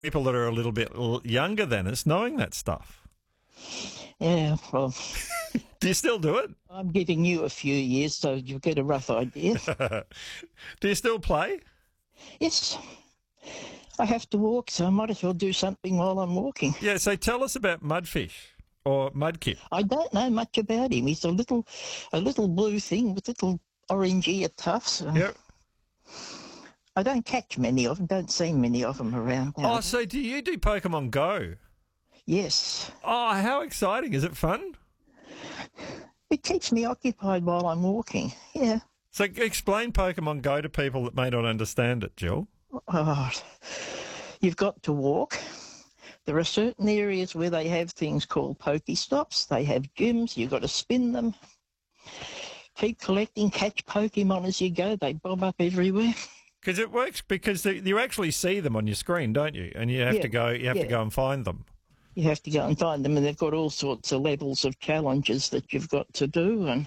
People that are a little bit younger than us knowing that stuff. Yeah, well, Do you still do it? I'm giving you a few years, so you'll get a rough idea. Do you still play? Yes, I have to walk, so I might as well do something while I'm walking. Yeah, so tell us about Mudfish or Mudkip. I don't know much about him. He's a little blue thing with little orange ear tufts. Yep. I don't catch many of them, don't see many of them around now. Oh, so do you do Pokemon Go? Yes. Oh, how exciting. Is it fun? It keeps me occupied while I'm walking. Yeah. So explain Pokemon Go to people that may not understand it, Jill. Oh, you've got to walk. There are certain areas where they have things called Pokestops. They have gyms. You've got to spin them. Keep collecting, catch Pokemon as you go. They bob up everywhere. Because it works because you actually see them on your screen, don't you? And you have to go. You have to go and find them. You have to go and find them, and they've got all sorts of levels of challenges that you've got to do, and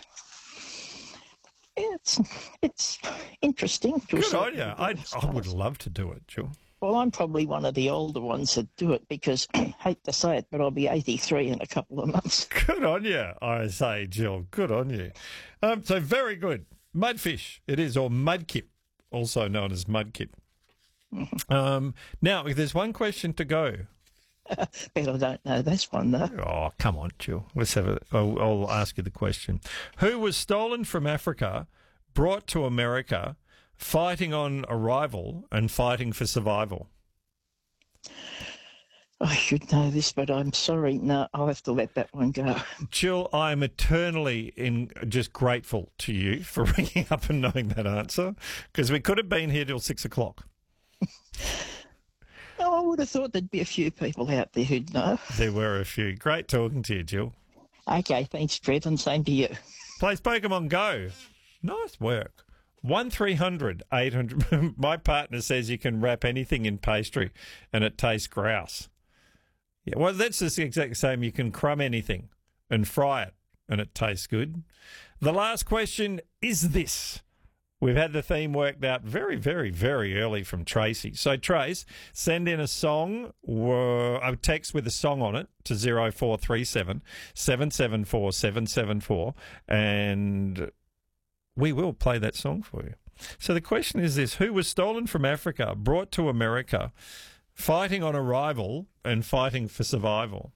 it's interesting. Good on you. I would love to do it, Jill. Well, I'm probably one of the older ones that do it because, hate to say it, but I'll be 83 in a couple of months. Good on you, I say, Jill. Good on you. So very good. Mudfish, it is, or Mudkip, also known as Mudkip. Now, there's one question to go. But I don't know this one, though. Oh, come on, Jill. I'll ask you the question. Who was stolen from Africa, brought to America, fighting on arrival and fighting for survival? I should know this, but I'm sorry. No, I'll have to let that one go. Jill, I am eternally just grateful to you for ringing up and knowing that answer, because we could have been here till 6 o'clock. Oh, I would have thought there'd be a few people out there who'd know. There were a few. Great talking to you, Jill. Okay, thanks, Trev, and same to you. Plays Pokemon Go. Nice work. 1300 800. My partner says you can wrap anything in pastry and it tastes grouse. Yeah, well, that's just the exact same. You can crumb anything and fry it and it tastes good. The last question is this. We've had the theme worked out very, very, very early from Tracy. So, Trace, send in a song, a text with a song on it to 0437 774 774, and we will play that song for you. So the question is this. Who was stolen from Africa, brought to America, fighting on arrival and fighting for survival?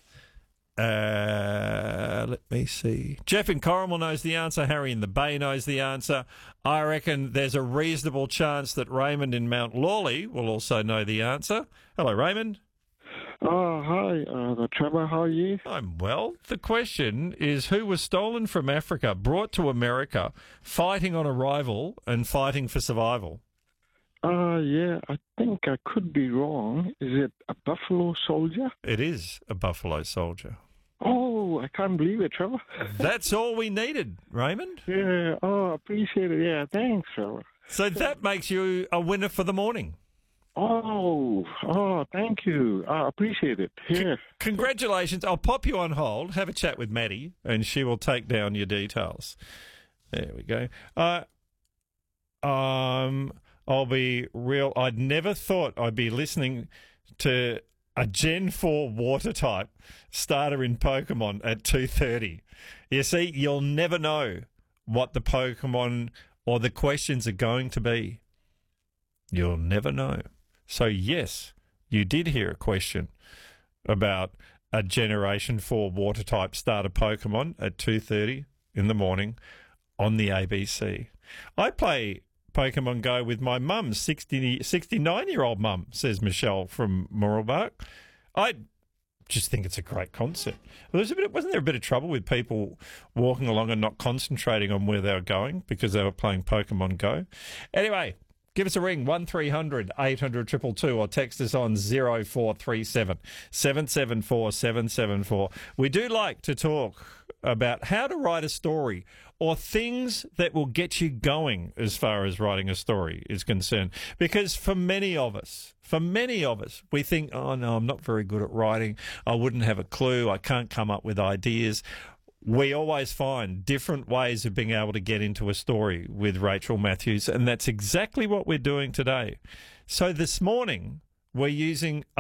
Let me see. Jeff in Corrimal knows the answer. Harry in the Bay knows the answer. I reckon there's a reasonable chance that Raymond in Mount Lawley will also know the answer. Hello, Raymond. Oh, hi, Trevor. How are you? I'm well. The question is, who was stolen from Africa, brought to America, fighting on arrival and fighting for survival? Yeah, I think I could be wrong. Is it a buffalo soldier? It is a buffalo soldier. Oh, I can't believe it, Trevor. That's all we needed, Raymond. Yeah, appreciate it. Yeah, thanks, Trevor. So that makes you a winner for the morning. Thank you. I appreciate it. Yeah. Congratulations. I'll pop you on hold, have a chat with Maddie, and she will take down your details. There we go. I'll be real. I'd never thought I'd be listening to a Gen 4 water type starter in Pokemon at 2:30. You see, you'll never know what the Pokemon or the questions are going to be. You'll never know. So, yes, you did hear a question about a Generation 4 water type starter Pokemon at 2:30 in the morning on the ABC. I play Pokemon Go with my mum, 69-year-old mum, says Michelle from Mooralbark. I just think it's a great concept. Wasn't there a bit of trouble with people walking along and not concentrating on where they were going because they were playing Pokemon Go? Anyway, give us a ring, 1300 800 222, or text us on 0437 774 774. We do like to talk about how to write a story or things that will get you going as far as writing a story is concerned. Because for many of us, we think, oh, no, I'm not very good at writing. I wouldn't have a clue. I can't come up with ideas. We always find different ways of being able to get into a story with Rachel Matthews, and that's exactly what we're doing today. So this morning, we're using